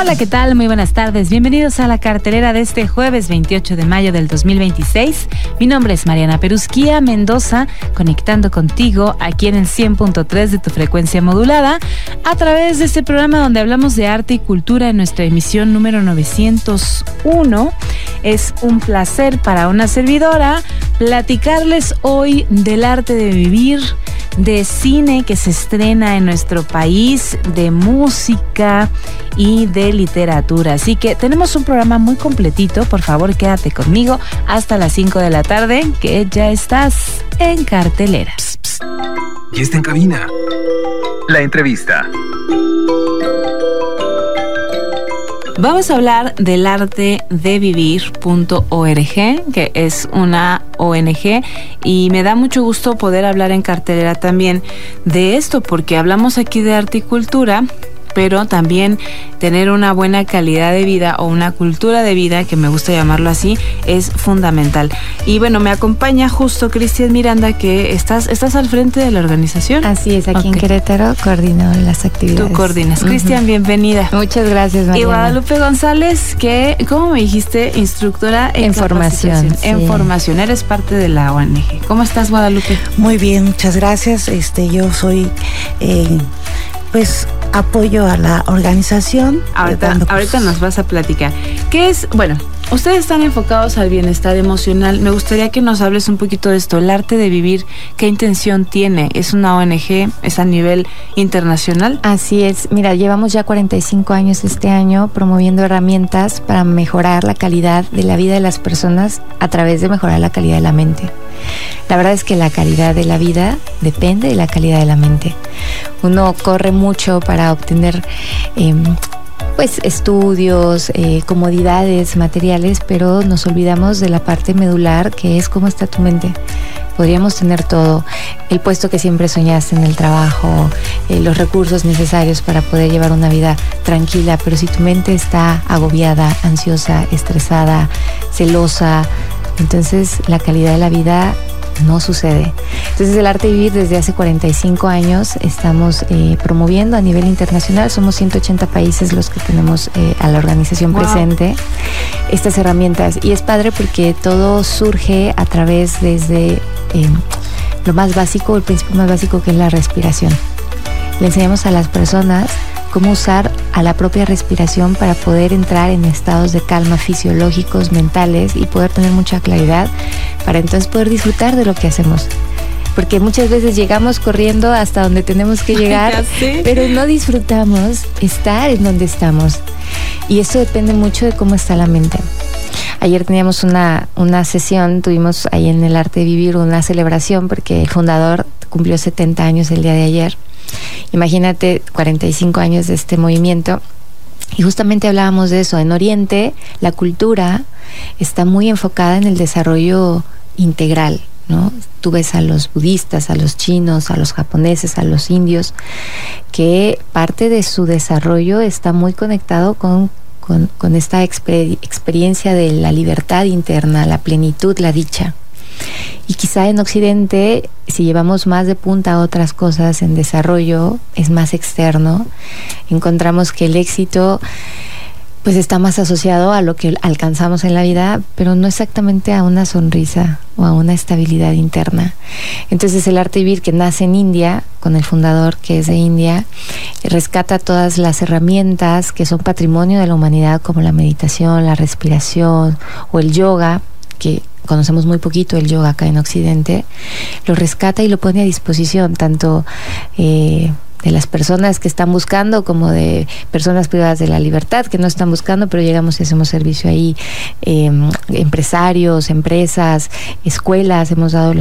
Hola, ¿qué tal? Muy buenas tardes. Bienvenidos a la cartelera de este jueves 28 de mayo del 2026. Mi nombre es Mariana Perusquía Mendoza, conectando contigo aquí en el 100.3 de tu frecuencia modulada a través de este programa donde hablamos de arte y cultura en nuestra emisión número 901. Es un placer para una servidora platicarles hoy del arte de vivir, de cine que se estrena en nuestro país, de música y de literatura. Así que tenemos un programa muy completito. Por favor, quédate conmigo hasta las 5 de la tarde, que ya estás en cartelera. Psst, psst. Y está en cabina. La entrevista. Vamos a hablar del artedevivir.org, que es una ONG, y me da mucho gusto poder hablar en cartelera también de esto, porque hablamos aquí de arte y cultura, pero también tener una buena calidad de vida o una cultura de vida, que me gusta llamarlo así, es fundamental. Y bueno, me acompaña justo Cristian Miranda, que estás al frente de la organización. Así es, aquí en Querétaro coordino las actividades. Tú coordinas. Cristian, bienvenida. Muchas gracias, Mariana. Y Guadalupe González, que, ¿cómo me dijiste? Instructora en formación. En sí. formación, eres parte de la ONG. ¿Cómo estás, Guadalupe? Muy bien, muchas gracias. Yo soy, apoyo a la organización. Ahorita nos vas a platicar. ¿Qué es? Bueno, ustedes están enfocados al bienestar emocional. Me gustaría que nos hables un poquito de esto. El arte de vivir, ¿qué intención tiene? ¿Es una ONG? ¿Es a nivel internacional? Así es. Mira, llevamos ya 45 años este año promoviendo herramientas para mejorar la calidad de la vida de las personas a través de mejorar la calidad de la mente. La verdad es que la calidad de la vida depende de la calidad de la mente. Uno corre mucho para obtener estudios, comodidades materiales, pero nos olvidamos de la parte medular, que es cómo está tu mente. Podríamos tener todo, el puesto que siempre soñaste en el trabajo, los recursos necesarios para poder llevar una vida tranquila, pero si tu mente está agobiada, ansiosa, estresada, celosa, entonces la calidad de la vida no sucede. Entonces el arte de vivir desde hace 45 años estamos promoviendo a nivel internacional. Somos 180 países los que tenemos a la organización presente estas herramientas, y es padre porque todo surge a través desde lo más básico, el principio más básico, que es la respiración. Le enseñamos a las personas cómo usar a la propia respiración para poder entrar en estados de calma fisiológicos, mentales, y poder tener mucha claridad para entonces poder disfrutar de lo que hacemos. Porque muchas veces llegamos corriendo hasta donde tenemos que llegar, pero no disfrutamos estar en donde estamos. Y eso depende mucho de cómo está la mente. Ayer teníamos una sesión, tuvimos ahí en el Arte de Vivir una celebración, porque el fundador cumplió 70 años el día de ayer. Imagínate, 45 años de este movimiento. Y justamente hablábamos de eso. En Oriente, la cultura está muy enfocada en el desarrollo integral, ¿no? Tú ves a los budistas, a los chinos, a los japoneses, a los indios, que parte de su desarrollo está muy conectado con esta experiencia de la libertad interna, la plenitud, la dicha. Y quizá en Occidente, si llevamos más de punta a otras cosas en desarrollo, es más externo. Encontramos que el éxito pues está más asociado a lo que alcanzamos en la vida, pero no exactamente a una sonrisa o a una estabilidad interna. Entonces el arte de vivir, que nace en India, con el fundador que es de India, rescata todas las herramientas que son patrimonio de la humanidad, como la meditación, la respiración o el yoga, que conocemos muy poquito el yoga acá en Occidente. Lo rescata y lo pone a disposición tanto de las personas que están buscando, como de personas privadas de la libertad que no están buscando, pero llegamos y hacemos servicio ahí, empresarios, empresas, escuelas. Hemos dado